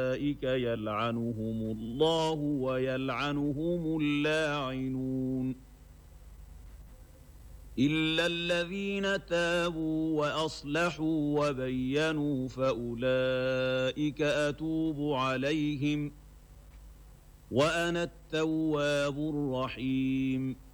أولئك يلعنهم الله ويلعنهم اللاعنون إلا الذين تابوا وأصلحوا وبينوا فأولئك أتوب عليهم وأنا التواب الرحيم